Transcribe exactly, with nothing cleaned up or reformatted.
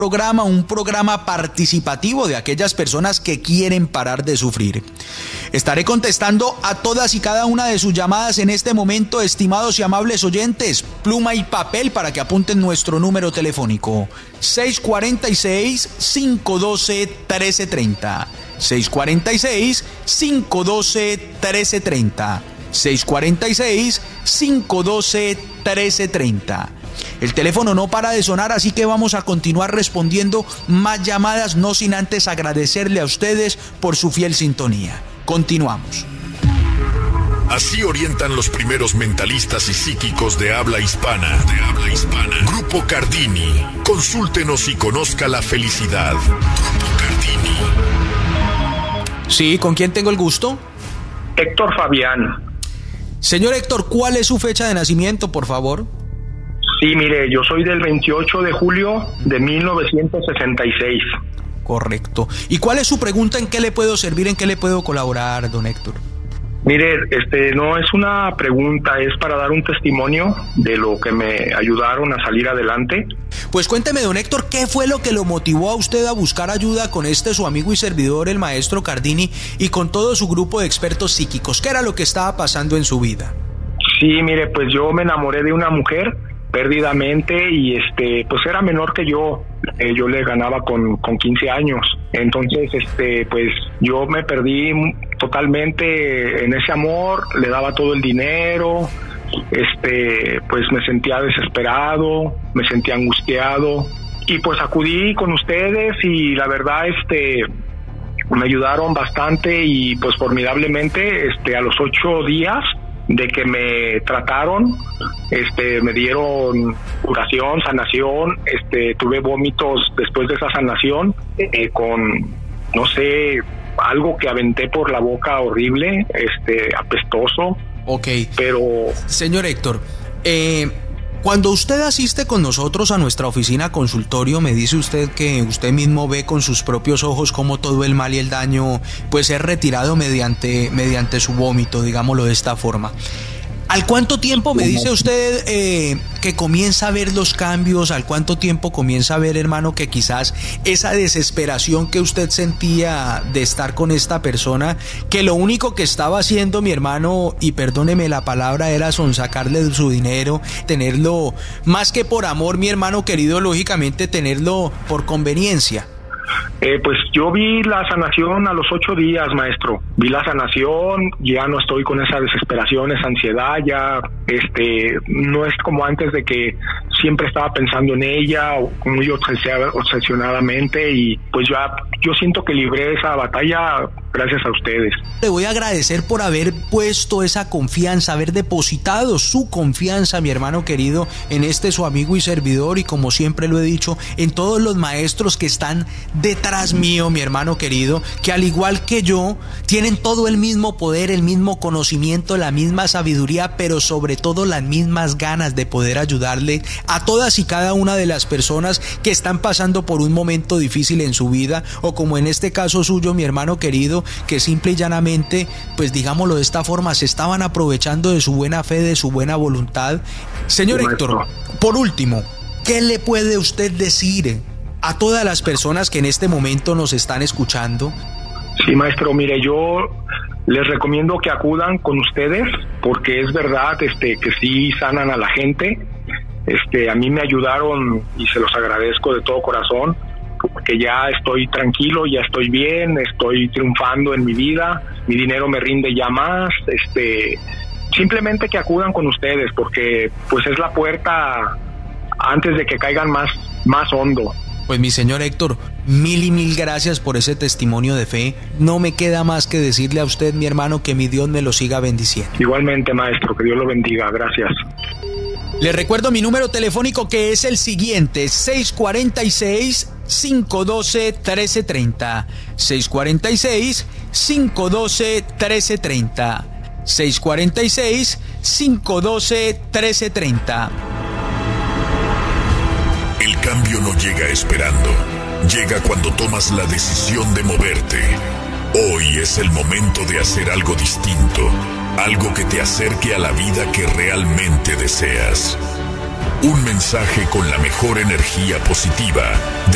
programa, un programa participativo de aquellas personas que quieren parar de sufrir. Estaré contestando a todas y cada una de sus llamadas en este momento, estimados y amables oyentes. Pluma y papel para que apunten nuestro número telefónico: seis cuatro seis, cinco uno dos, uno tres tres cero. seis cuatro seis, cinco uno dos, uno tres tres cero. seis cuatro seis, cinco uno dos, uno tres tres cero. El teléfono no para de sonar, así que vamos a continuar respondiendo más llamadas, no sin antes agradecerle a ustedes por su fiel sintonía. Continuamos. Así orientan los primeros mentalistas y psíquicos de habla hispana. De habla hispana. Grupo Cardini. Consúltenos y conozca la felicidad. Grupo Cardini. Sí, ¿con quién tengo el gusto? Héctor Fabián. Señor Héctor, ¿cuál es su fecha de nacimiento, por favor? Sí, mire, yo soy del veintiocho de julio de mil novecientos sesenta y seis. Correcto. ¿Y cuál es su pregunta? ¿En qué le puedo servir? ¿En qué le puedo colaborar, don Héctor? Mire, este, no es una pregunta, es para dar un testimonio de lo que me ayudaron a salir adelante. Pues cuénteme, don Héctor, ¿qué fue lo que lo motivó a usted a buscar ayuda con este su amigo y servidor, el maestro Cardini, y con todo su grupo de expertos psíquicos? ¿Qué era lo que estaba pasando en su vida? Sí, mire, pues yo me enamoré de una mujer perdidamente y este pues era menor que yo, eh, yo le ganaba con, con quince años, entonces este pues yo me perdí totalmente en ese amor, le daba todo el dinero, este pues me sentía desesperado, me sentía angustiado y pues acudí con ustedes y la verdad este me ayudaron bastante y pues formidablemente este a los ocho días de que me trataron, este, me dieron curación, sanación, este, tuve vómitos después de esa sanación, eh, con, no sé, algo que aventé por la boca horrible, este, apestoso. Ok. Pero... Señor Héctor, eh... cuando usted asiste con nosotros a nuestra oficina consultorio, me dice usted que usted mismo ve con sus propios ojos cómo todo el mal y el daño pues es retirado mediante, mediante su vómito, digámoslo de esta forma. ¿Al cuánto tiempo me dice usted eh, que comienza a ver los cambios? ¿Al cuánto tiempo comienza a ver, hermano, que quizás esa desesperación que usted sentía de estar con esta persona, que lo único que estaba haciendo, mi hermano, y perdóneme la palabra, era sonsacarle su dinero, tenerlo más que por amor, mi hermano querido, lógicamente tenerlo por conveniencia? Eh, pues yo vi la sanación a los ocho días, maestro. Vi la sanación, ya no estoy con esa desesperación, esa ansiedad, ya este, no es como antes de que siempre estaba pensando en ella, muy obsesionadamente, y pues ya yo siento que libré esa batalla gracias a ustedes. Le voy a agradecer por haber puesto esa confianza, haber depositado su confianza, mi hermano querido, en este su amigo y servidor, y como siempre lo he dicho, en todos los maestros que están detrás mío, mi hermano querido, que al igual que yo, tienen todo el mismo poder, el mismo conocimiento, la misma sabiduría, pero sobre todo las mismas ganas de poder ayudarle a todas y cada una de las personas que están pasando por un momento difícil en su vida, o como en este caso suyo, mi hermano querido, que simple y llanamente, pues digámoslo de esta forma, se estaban aprovechando de su buena fe, de su buena voluntad. Señor Héctor, por último, ¿qué le puede usted decir a todas las personas que en este momento nos están escuchando? Sí, maestro, mire, yo les recomiendo que acudan con ustedes, porque es verdad este, que sí sanan a la gente. Este, a mí me ayudaron y se los agradezco de todo corazón, porque ya estoy tranquilo, ya estoy bien, estoy triunfando en mi vida, mi dinero me rinde ya más, este, simplemente que acudan con ustedes, porque pues es la puerta antes de que caigan más, más hondo. Pues mi señor Héctor, mil y mil gracias por ese testimonio de fe. No me queda más que decirle a usted, mi hermano, que mi Dios me lo siga bendiciendo. Igualmente, maestro, que Dios lo bendiga, gracias. Le recuerdo mi número telefónico, que es el siguiente: seis cuatro seis, cinco uno dos, uno tres tres cero. seis cuatro seis, cinco uno dos, uno tres tres cero. seis cuatro seis, cinco uno dos, uno tres tres cero. El cambio no llega esperando. Llega cuando tomas la decisión de moverte. Hoy es el momento de hacer algo distinto. Algo que te acerque a la vida que realmente deseas. Un mensaje con la mejor energía positiva